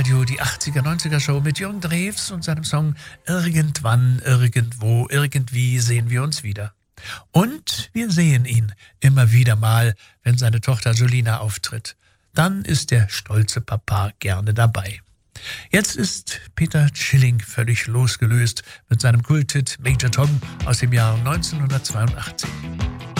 Radio, die 80er-90er-Show mit Jürgen Drews und seinem Song Irgendwann, irgendwo, irgendwie sehen wir uns wieder. Und wir sehen ihn immer wieder mal, wenn seine Tochter Julina auftritt. Dann ist der stolze Papa gerne dabei. Jetzt ist Peter Schilling völlig losgelöst mit seinem Kulthit Major Tom aus dem Jahr 1982.